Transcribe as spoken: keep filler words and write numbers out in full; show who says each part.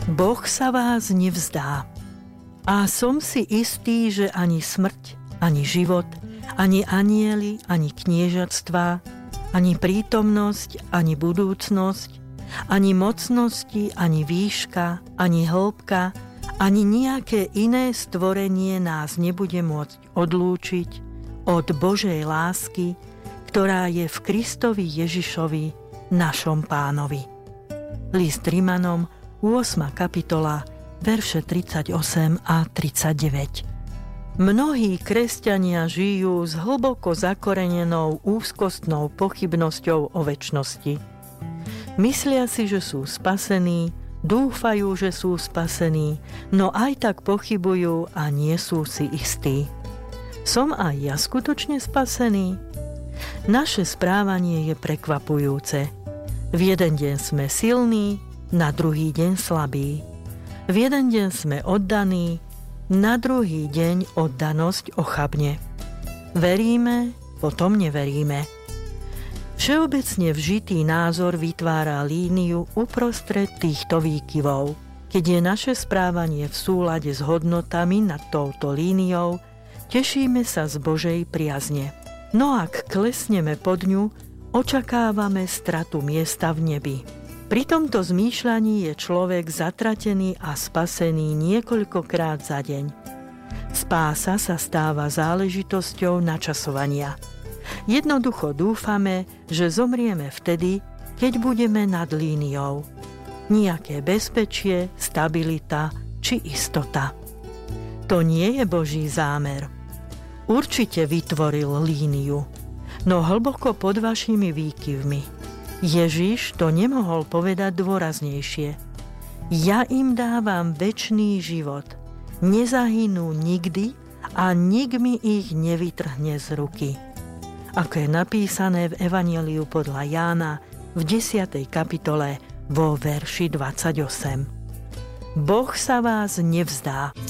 Speaker 1: Boh sa vás nevzdá. A som si istý, že ani smrť, ani život, ani anjeli, ani kniežatstvá, ani prítomnosť, ani budúcnosť, ani mocnosti, ani výška, ani hĺbka, ani nejaké iné stvorenie nás nebude môcť odlúčiť od Božej lásky, ktorá je v Kristovi Ježišovi, našom Pánovi. List Rimanom, ôsma kapitola, verše tridsaťosem a tridsaťdeväť. Mnohí kresťania žijú s hlboko zakorenenou úzkostnou pochybnosťou o večnosti. Myslia si, že sú spasení, dúfajú, že sú spasení, no aj tak pochybujú a nie sú si istí. Som aj ja skutočne spasený? Naše správanie je prekvapujúce. V jeden deň sme silní, na druhý deň slabí. V jeden deň sme oddaní, na druhý deň oddanosť ochabne. Veríme, potom neveríme. Všeobecne vžitý názor vytvára líniu uprostred týchto výkyvov. Keď je naše správanie v súlade s hodnotami nad touto líniou, tešíme sa z Božej priazne. No ak klesneme pod ňu, očakávame stratu miesta v nebi. Pri tomto zmýšľaní je človek zatratený a spasený niekoľkokrát za deň. Spása sa stáva záležitosťou načasovania. Jednoducho dúfame, že zomrieme vtedy, keď budeme nad líniou. Nijaké bezpečie, stabilita či istota. To nie je Boží zámer. Určite vytvoril líniu, no hlboko pod vašimi výkyvmi. Ježiš to nemohol povedať dôraznejšie. Ja im dávam večný život. Nezahynú nikdy a nik mi ich nevytrhne z ruky. Ako je napísané v Evanjeliu podľa Jána v desiatej kapitole vo verši dvadsaťosem. Boh sa vás nevzdá.